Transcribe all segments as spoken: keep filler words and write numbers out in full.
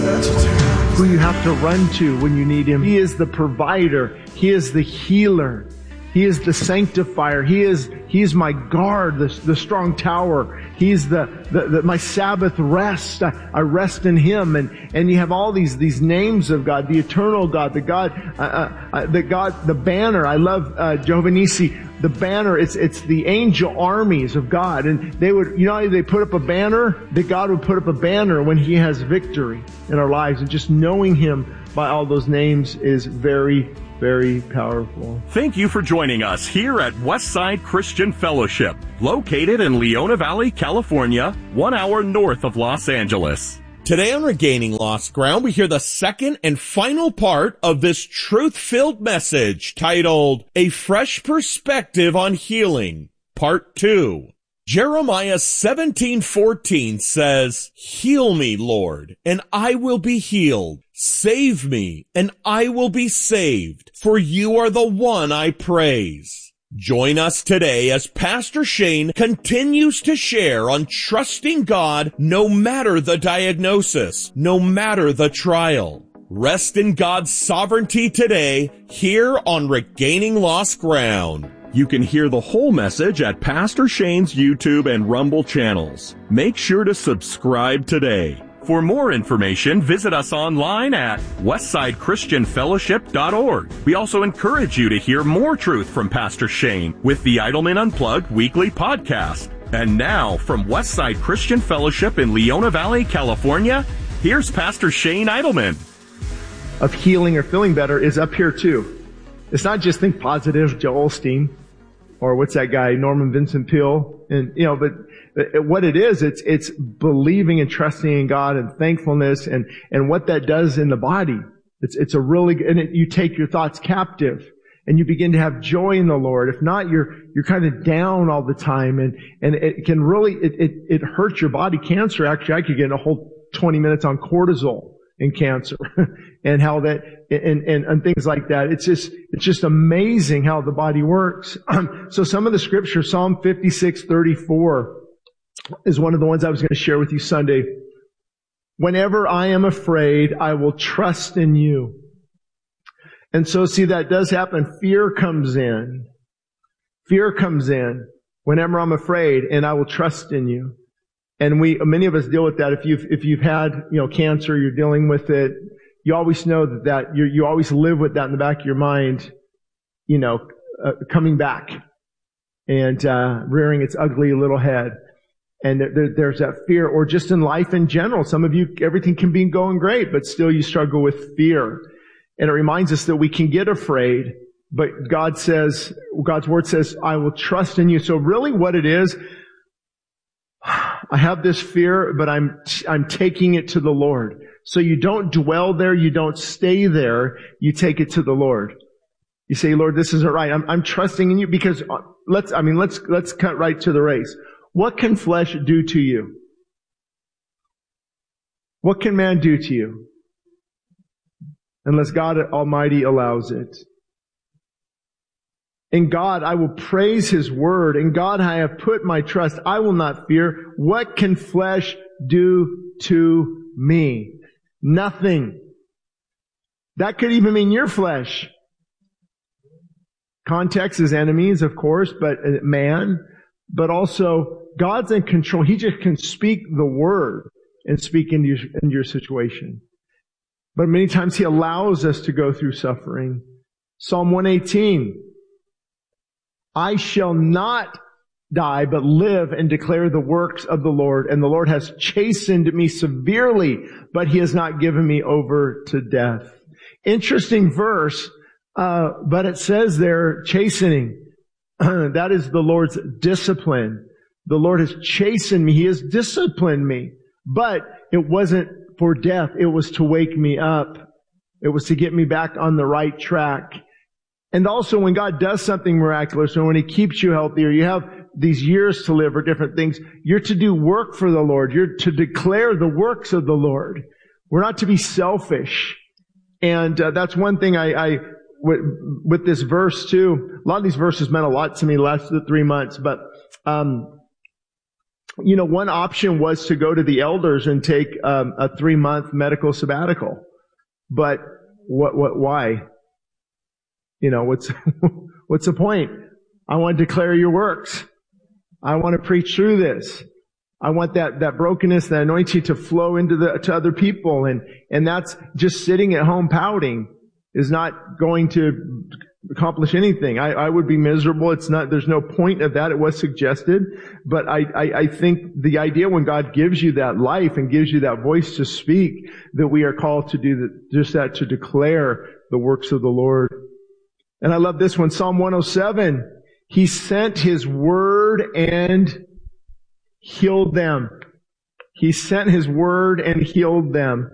who you have to run to when you need him. He is the provider. He is the healer. He is the sanctifier. He is, he is my guard, the, the strong tower. He's the, the, the my Sabbath rest. I, I rest in him. And, and you have all these, these names of God, the eternal God, the God, uh, uh, uh, the God, the banner. I love, uh, Jehovah Nissi. The banner, it's, it's the angel armies of God. And they would, you know how they put up a banner? That God would put up a banner when he has victory in our lives. And just knowing him by all those names is very, very powerful. Thank you for joining us here at Westside Christian Fellowship, located in Leona Valley, California, one hour north of Los Angeles. Today on Regaining Lost Ground, we hear the second and final part of this truth-filled message titled, A Fresh Perspective on Healing, Part two. Jeremiah seventeen fourteen says, Heal me, Lord, and I will be healed. Save me, and I will be saved, for you are the one I praise. Join us today as Pastor Shane continues to share on trusting God no matter the diagnosis, no matter the trial. Rest in God's sovereignty today here on Regaining Lost Ground. You can hear the whole message at Pastor Shane's YouTube and Rumble channels. Make sure to subscribe today. For more information, visit us online at westside christian fellowship dot org. We also encourage you to hear more truth from Pastor Shane with the Idleman Unplugged weekly podcast. And now, from Westside Christian Fellowship in Leona Valley, California, here's Pastor Shane Idleman. Of healing or feeling better is up here too. It's not just think positive, Joel Osteen, or what's that guy, Norman Vincent Peale, and, you know, but what it is, it's, it's believing and trusting in God and thankfulness and, and what that does in the body. It's, it's a really, and it, you take your thoughts captive and you begin to have joy in the Lord. If not, you're, you're kind of down all the time and, and it can really, it, it, it hurts your body. Cancer, actually, I could get in a whole twenty minutes on cortisol in cancer and how that, and, and, and things like that. It's just, it's just amazing how the body works. So some of the scripture, Psalm fifty-six thirty-four, is one of the ones I was going to share with you Sunday. Whenever I am afraid, I will trust in you. And so see, that does happen. Fear comes in. Fear comes in whenever I'm afraid, and I will trust in you. And we, many of us deal with that. If you've, if you've had, you know, cancer, you're dealing with it, you always know that, that you, you always live with that in the back of your mind, you know, uh, coming back and, uh, rearing its ugly little head. And there, there's that fear, or just in life in general. Some of you, everything can be going great, but still you struggle with fear. And it reminds us that we can get afraid, but God says, God's word says, I will trust in you. So really what it is, I have this fear, but I'm, I'm taking it to the Lord. So you don't dwell there, you don't stay there, you take it to the Lord. You say, Lord, this isn't right. I'm, I'm trusting in you because let's, I mean, let's, let's cut right to the race. What can flesh do to you? What can man do to you? Unless God Almighty allows it. In God, I will praise His word. In God, I have put my trust. I will not fear. What can flesh do to me? Nothing. That could even mean your flesh. Context is enemies, of course, but man, but also God's in control. He just can speak the word and speak into your, into your situation. But many times He allows us to go through suffering. Psalm one eighteen. I shall not die, but live and declare the works of the Lord. And the Lord has chastened me severely, but He has not given me over to death. Interesting verse, uh, but it says there, chastening. That is the Lord's discipline. The Lord has chastened me. He has disciplined me. But it wasn't for death. It was to wake me up. It was to get me back on the right track. And also when God does something miraculous, or when He keeps you healthy, or you have these years to live or different things, you're to do work for the Lord. You're to declare the works of the Lord. We're not to be selfish. And uh, that's one thing I, I with, with this verse too. A lot of these verses meant a lot to me the last three months, but um you know, one option was to go to the elders and take um, a three-month medical sabbatical. But what, what, why? You know, what's, what's the point? I want to declare your works. I want to preach through this. I want that, that brokenness, that anointing to flow into the, to other people. And, and that's just sitting at home pouting is not going to accomplish anything. I, I would be miserable. It's not, there's no point of that. It was suggested. But I, I, I think the idea when God gives you that life and gives you that voice to speak, that we are called to do that, just that, to declare the works of the Lord. And I love this one, Psalm one oh seven. He sent His word and healed them. He sent His word and healed them.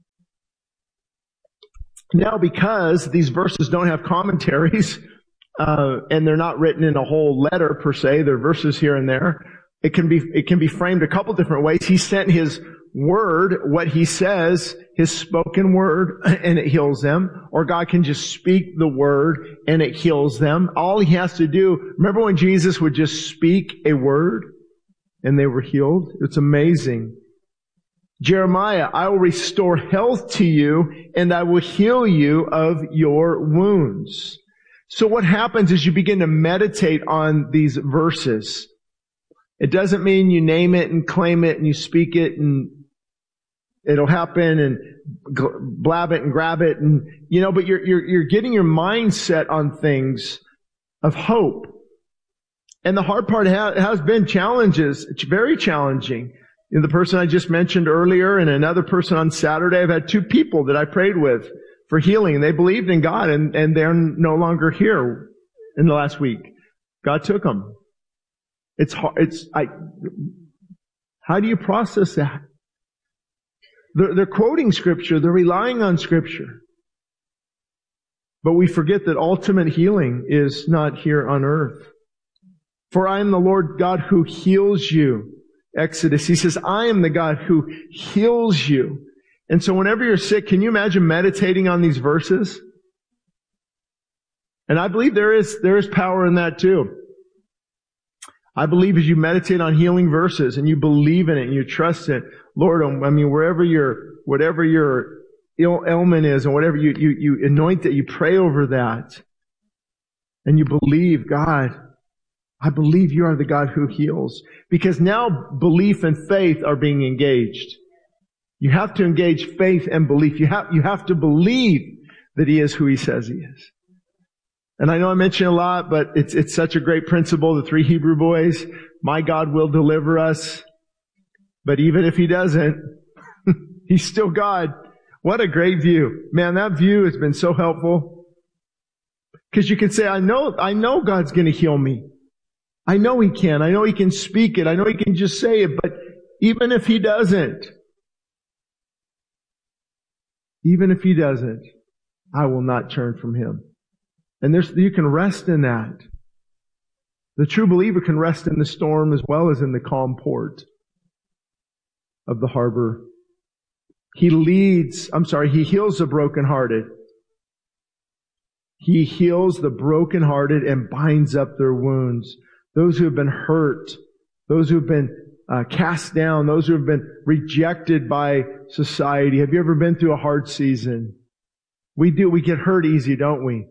Now, because these verses don't have commentaries, uh, and they're not written in a whole letter per se, they're verses here and there, it can be, it can be framed a couple different ways. He sent His word, what He says, His spoken word, and it heals them. Or God can just speak the word and it heals them. All He has to do, remember when Jesus would just speak a word and they were healed? It's amazing. Jeremiah, I will restore health to you and I will heal you of your wounds. So what happens is you begin to meditate on these verses. It doesn't mean you name it and claim it and you speak it and it'll happen and blab it and grab it and, you know, but you're, you're, you're getting your mind set on things of hope. And the hard part ha- has been challenges. It's very challenging. You know, the person I just mentioned earlier and another person on Saturday, I've had two people that I prayed with for healing. They believed in God and, and they're no longer here in the last week. God took them. It's hard. It's, I, how do you process that? They're, they're quoting Scripture. They're relying on Scripture. But we forget that ultimate healing is not here on earth. For I am the Lord God who heals you. Exodus. He says, I am the God who heals you. And so whenever you're sick, can you imagine meditating on these verses? And I believe there is, there is power in that too. I believe as you meditate on healing verses and you believe in it and you trust it, Lord, I mean, wherever your, whatever your ill ailment is and whatever you, you, you anoint it, you pray over that and you believe, God, I believe you are the God who heals. Because now belief and faith are being engaged. You have to engage faith and belief. You have, you have to believe that He is who He says He is. And I know I mention a lot, but it's, it's such a great principle. The three Hebrew boys, my God will deliver us. But even if He doesn't, He's still God. What a great view. Man, that view has been so helpful. Because you can say, I know, I know God's going to heal me. I know He can. I know He can speak it. I know He can just say it. But even if He doesn't, even if He doesn't, I will not turn from Him. And there's, you can rest in that. The true believer can rest in the storm as well as in the calm port of the harbor. He leads, I'm sorry, He heals the brokenhearted. He heals the brokenhearted and binds up their wounds. Those who have been hurt, those who have been uh, cast down, those who have been rejected by society. Have you ever been through a hard season? We do. We get hurt easy, don't we?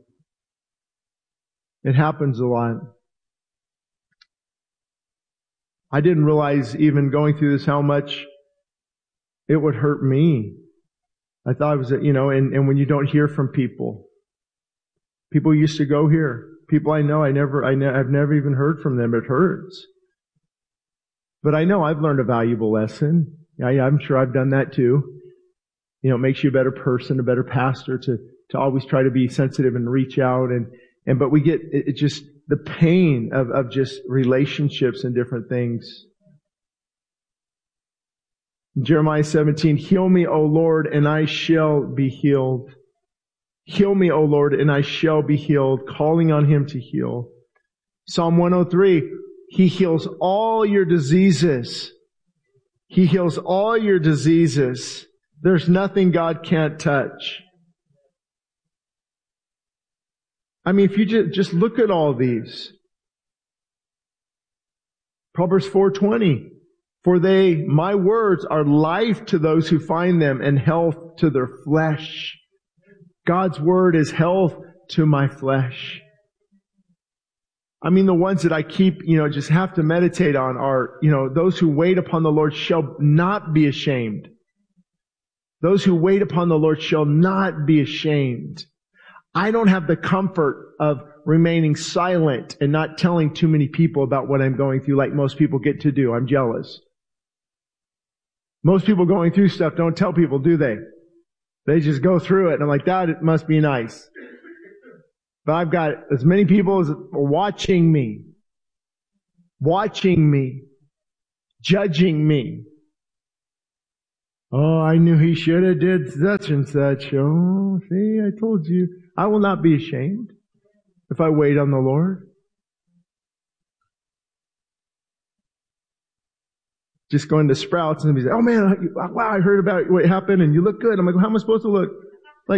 It happens a lot. I didn't realize even going through this how much it would hurt me. I thought it was, you know, and, and when you don't hear from people, people used to go here. People I know, I never, I ne- I've never even heard from them. It hurts. But I know I've learned a valuable lesson. I, I'm sure I've done that too. You know, it makes you a better person, a better pastor to, to always try to be sensitive and reach out. And, and, but we get, it, it just, the pain of, of just relationships and different things. Jeremiah seventeen, heal me, O Lord, and I shall be healed. Heal me, O Lord, and I shall be healed, calling on Him to heal. Psalm one oh three, He heals all your diseases. He heals all your diseases. There's nothing God can't touch. I mean, if you just, just look at all these. Proverbs four twenty, For they, my words, are life to those who find them and health to their flesh. God's word is health to my flesh. I mean, the ones that I keep, you know, just have to meditate on are, you know, those who wait upon the Lord shall not be ashamed. Those who wait upon the Lord shall not be ashamed. I don't have the comfort of remaining silent and not telling too many people about what I'm going through like most people get to do. I'm jealous. Most people going through stuff don't tell people, do they? They just go through it. And I'm like, that it must be nice. But I've got as many people as are watching me, watching me, judging me. Oh, I knew he should have did such and such. Oh, see, I told you. I will not be ashamed if I wait on the Lord. Just going to Sprouts and somebody say, oh man, wow, I heard about what happened and you look good. I'm like, how am I supposed to look? Like,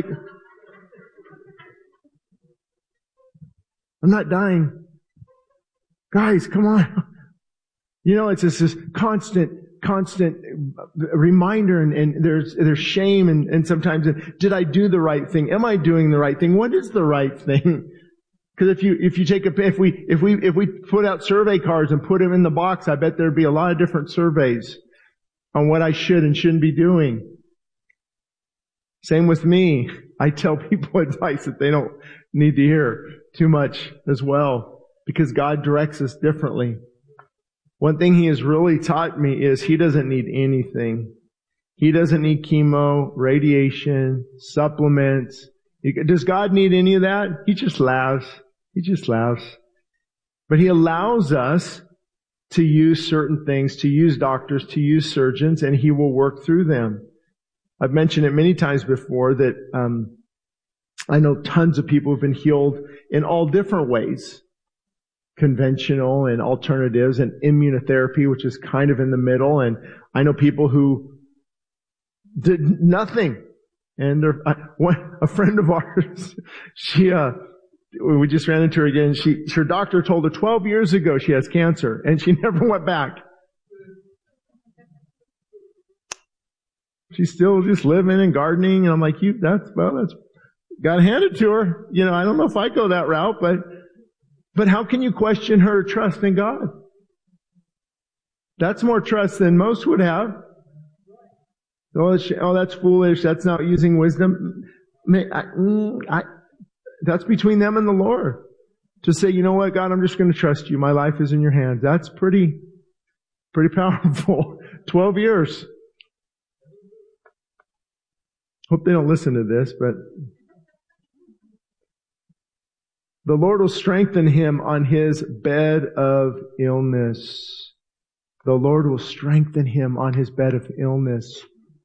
I'm not dying. Guys, come on. You know, it's just this constant, constant reminder and, and there's, there's shame and, and sometimes, did I do the right thing? Am I doing the right thing? What is the right thing? Because if you, if you take a, if we, if we, if we put out survey cards and put them in the box, I bet there'd be a lot of different surveys on what I should and shouldn't be doing. Same with me. I tell people advice that they don't need to hear too much as well, because God directs us differently. One thing He has really taught me is He doesn't need anything. He doesn't need chemo, radiation, supplements. Does God need any of that? He just laughs. He just laughs. But He allows us to use certain things, to use doctors, to use surgeons, and He will work through them. I've mentioned it many times before that um, I know tons of people who've been healed in all different ways. Conventional and alternatives and immunotherapy, which is kind of in the middle. And I know people who did nothing. And I, one, a friend of ours, she, uh, we just ran into her again. She, her doctor told her twelve years ago she has cancer, and she never went back. She's still just living and gardening, and I'm like, you, that's, well, that's, gotta hand it to her. You know, I don't know if I go that route, but, but how can you question her trust in God? That's more trust than most would have. Oh, oh that's foolish. That's not using wisdom. I, I, that's between them and the Lord. To say, you know what, God, I'm just going to trust you. My life is in your hands. That's pretty, pretty powerful. Twelve years. Hope they don't listen to this, but the Lord will strengthen him on his bed of illness. The Lord will strengthen him on his bed of illness.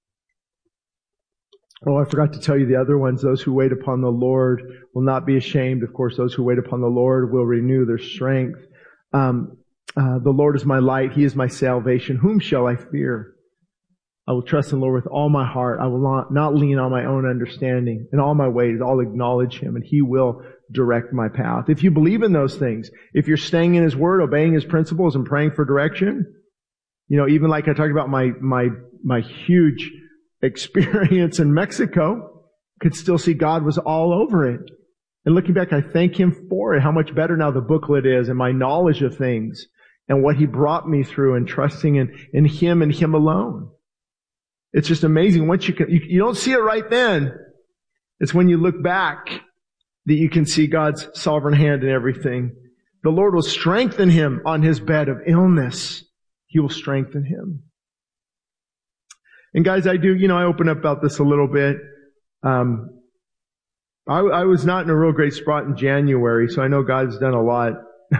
Oh, I forgot to tell you the other ones. Those who wait upon the Lord will not be ashamed. Of course, those who wait upon the Lord will renew their strength. Um, uh, the Lord is my light. He is my salvation. Whom shall I fear? I will trust in the Lord with all my heart. I will not, not lean on my own understanding. In all my ways, I'll acknowledge Him, and He will direct my path. If you believe in those things, if you're staying in His Word, obeying His principles, and praying for direction, you know, even like I talked about my, my, my huge experience in Mexico, could still see God was all over it. And looking back, I thank Him for it. How much better now the booklet is and my knowledge of things and what He brought me through and trusting in, in Him and Him alone. It's just amazing. Once you can, you, you don't see it right then. It's when you look back that you can see God's sovereign hand in everything. The Lord will strengthen him on his bed of illness. He will strengthen him. And guys, I do, you know, I open up about this a little bit. Um, I, I was not in a real great spot in January, so I know God's done a lot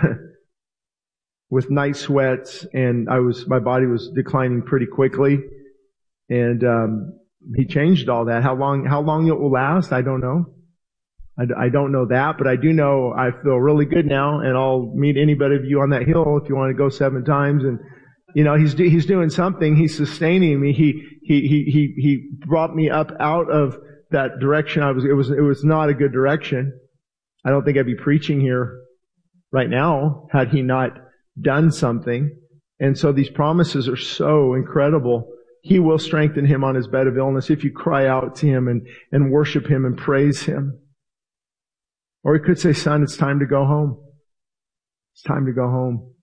with night sweats, and I was, my body was declining pretty quickly. And, um, He changed all that. How long, how long it will last, I don't know. I, I don't know that, but I do know I feel really good now, and I'll meet anybody of you on that hill if you want to go seven times. And, you know, He's, He's doing something. He's sustaining me. He, He, He, He, He brought me up out of that direction. I was, it was, it was not a good direction. I don't think I'd be preaching here right now had He not done something. And so these promises are so incredible. He will strengthen him on his bed of illness if you cry out to him and, and worship him and praise him. Or he could say, son, it's time to go home. It's time to go home.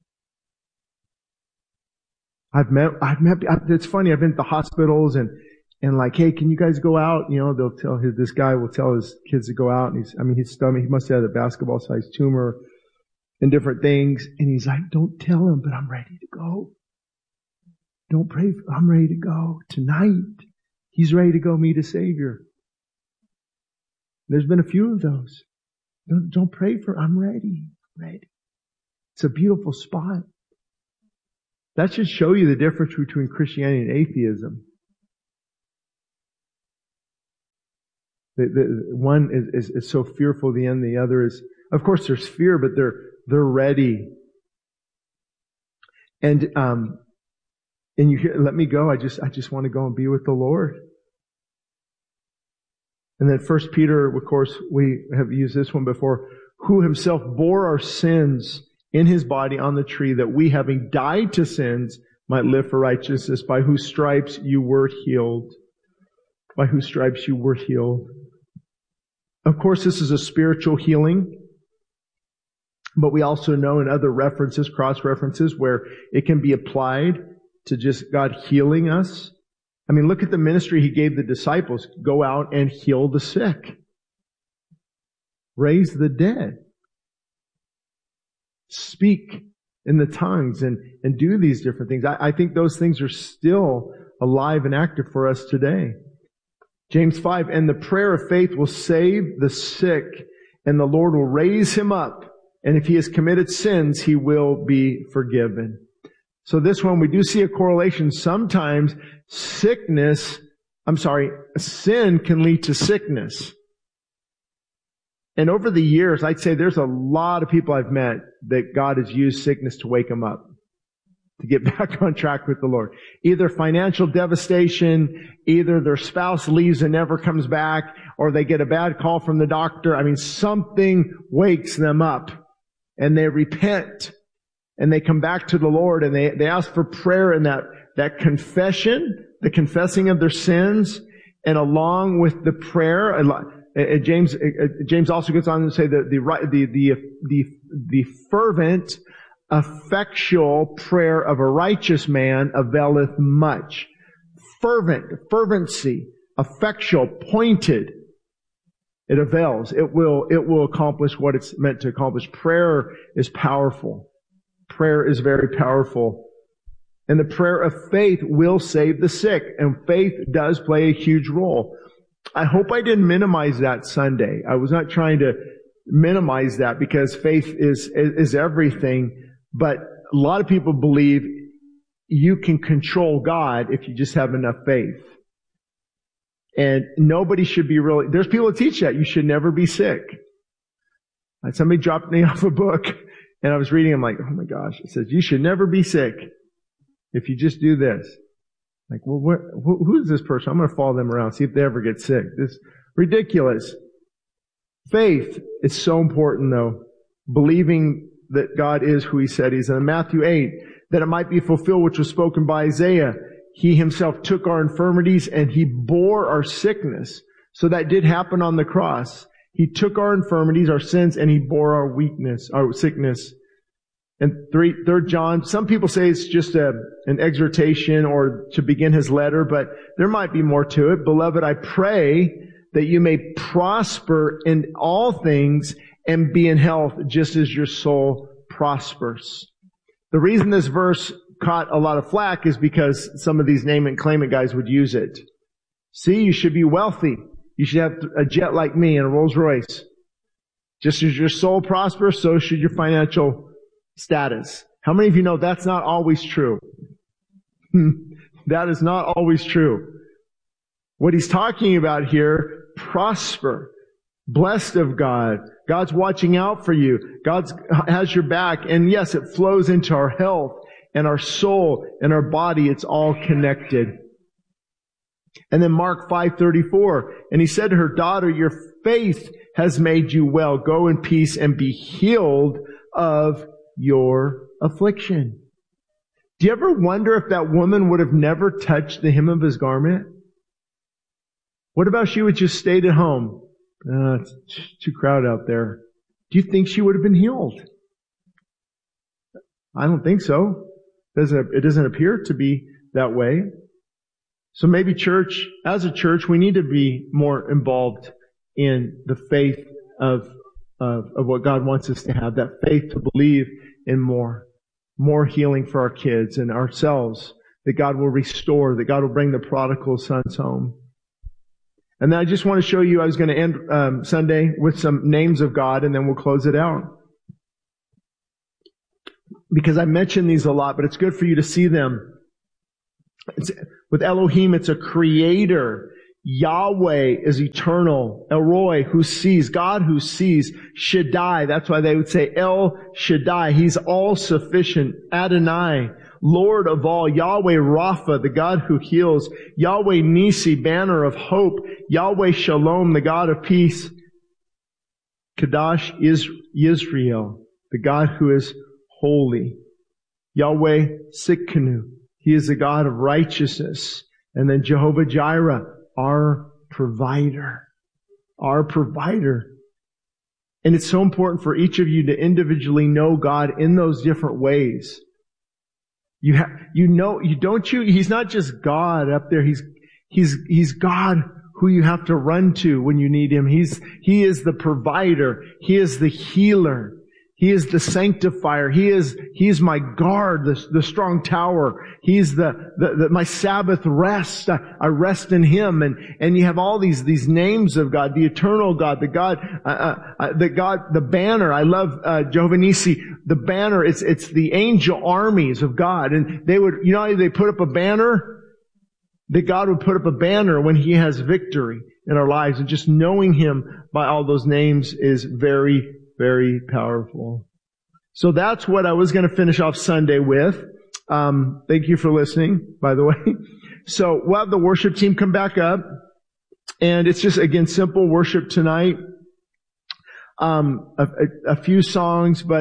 I've met, I've met, it's funny, I've been at the hospitals and, and like, hey, can you guys go out? You know, they'll tell his, this guy will tell his kids to go out and he's, I mean, his stomach, he must have had a basketball sized tumor and different things. And he's like, don't tell him, but I'm ready to go. Don't pray for, I'm ready to go tonight. He's ready to go meet a Savior. There's been a few of those. Don't, don't pray for, I'm ready. Ready. It's a beautiful spot. That should show you the difference between Christianity and atheism. The, the one is, is, is so fearful of the end. The other is, of course, there's fear, but they're they're ready. And um, and you hear, let me go. I just I just want to go and be with the Lord. And then First Peter, of course, we have used this one before. Who himself bore our sins in his body on the tree, that we, having died to sins, might live for righteousness, by whose stripes you were healed. By whose stripes you were healed. Of course, this is a spiritual healing, but we also know in other references, cross-references, where it can be applied to just God healing us. I mean, look at the ministry he gave the disciples. Go out and heal the sick. Raise the dead. Speak in the tongues and, and do these different things. I, I think those things are still alive and active for us today. James five, and the prayer of faith will save the sick, and the Lord will raise him up. And if he has committed sins, he will be forgiven. So this one, we do see a correlation. Sometimes sickness, I'm sorry, sin can lead to sickness. And over the years, I'd say there's a lot of people I've met that God has used sickness to wake them up, to get back on track with the Lord. Either financial devastation, either their spouse leaves and never comes back, or they get a bad call from the doctor. I mean, something wakes them up and they repent and they come back to the Lord and they, they ask for prayer and that, that confession, the confessing of their sins, and along with the prayer, Uh, James, uh, James also goes on to say that the, the, the, the, the fervent, effectual prayer of a righteous man availeth much. Fervent, fervency, effectual, pointed. It avails. It will, it will accomplish what it's meant to accomplish. Prayer is powerful. Prayer is very powerful. And the prayer of faith will save the sick. And faith does play a huge role. I hope I didn't minimize that Sunday. I was not trying to minimize that because faith is, is everything. But a lot of people believe you can control God if you just have enough faith. And nobody should be really, there's people that teach that. You should never be sick. And somebody dropped me off a book and I was reading, I'm like, oh my gosh. It says, you should never be sick if you just do this. Like, well, where, who, who's this person? I'm going to follow them around, see if they ever get sick. This is ridiculous. Faith is so important, though. Believing that God is who He said He is. And in Matthew eight, that it might be fulfilled which was spoken by Isaiah. He Himself took our infirmities and He bore our sickness. So that did happen on the cross. He took our infirmities, our sins, and He bore our weakness, our sickness. And three, third John, some people say it's just a, an exhortation or to begin his letter, but there might be more to it. Beloved, I pray that you may prosper in all things and be in health just as your soul prospers. The reason this verse caught a lot of flack is because some of these name and claim it guys would use it. See, you should be wealthy. You should have a jet like me and a Rolls Royce. Just as your soul prospers, so should your financial status. How many of you know that's not always true? That is not always true. What he's talking about here, prosper, blessed of God. God's watching out for you. God has your back. And yes, it flows into our health and our soul and our body. It's all connected. And then Mark five thirty-four, and he said to her, daughter, your faith has made you well. Go in peace and be healed of your affliction. Do you ever wonder if that woman would have never touched the hem of his garment? What about she would just stayed at home? Uh, it's too crowded out there. Do you think she would have been healed? I don't think so. It doesn't, it doesn't appear to be that way. So maybe church, as a church, we need to be more involved in the faith of, of, of what God wants us to have, that faith to believe in more, more healing for our kids and ourselves, that God will restore, that God will bring the prodigal sons home. And then I just want to show you, I was going to end um, Sunday with some names of God, and then we'll close it out. Because I mention these a lot, but it's good for you to see them. It's, with Elohim, it's a creator. Yahweh is eternal. El Roi, who sees. God who sees. Shaddai, that's why they would say El Shaddai. He's all sufficient. Adonai, Lord of all. Yahweh Rapha, the God who heals. Yahweh Nisi, banner of hope. Yahweh Shalom, the God of peace. Kadash Israel, the God who is holy. Yahweh Sikkenu, He is the God of righteousness. And then Jehovah Jireh, our provider. Our provider. And it's so important for each of you to individually know God in those different ways. You have, you know, you don't you, He's not just God up there. He's, He's, He's God who you have to run to when you need Him. He's, He is the provider. He is the healer. He is the sanctifier. He is, He is my guard, the, the strong tower. He's the, the, the my Sabbath rest. I, I rest in Him. And, and you have all these, these names of God, the eternal God, the God, uh, uh, the God, the banner. I love, uh, Jehovah Nisi. The banner, it's, it's the angel armies of God. And they would, you know how they put up a banner? That God would put up a banner when He has victory in our lives. And just knowing Him by all those names is very, very powerful. So that's what I was going to finish off Sunday with. Um, thank you for listening, by the way. So we'll have the worship team come back up. And it's just, again, simple worship tonight. Um, a, a, a few songs, but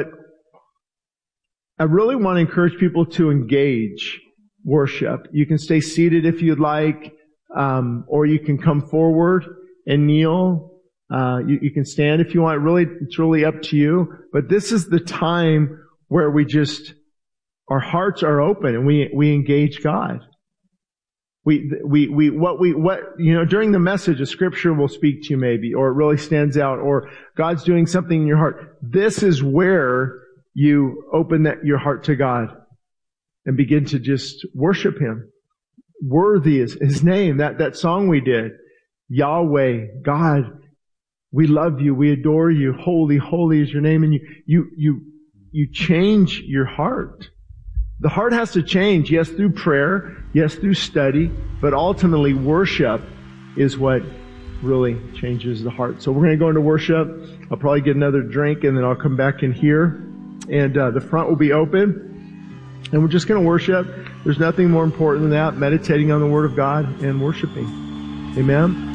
I really want to encourage people to engage worship. You can stay seated if you'd like, um, or you can come forward and kneel. Uh, you, you can stand if you want. Really, it's really up to you. But this is the time where we just, our hearts are open and we, we engage God. We, we, we, what we, what, you know, during the message, a scripture will speak to you maybe, or it really stands out, or God's doing something in your heart. This is where you open that, your heart to God and begin to just worship Him. Worthy is His name. That, that song we did. Yahweh, God, we love you. We adore you. Holy, holy is your name. And you, you, you, you change your heart. The heart has to change. Yes, through prayer. Yes, through study. But ultimately, worship is what really changes the heart. So we're going to go into worship. I'll probably get another drink and then I'll come back in here. And uh, the front will be open. And we're just going to worship. There's nothing more important than that. Meditating on the Word of God and worshiping. Amen.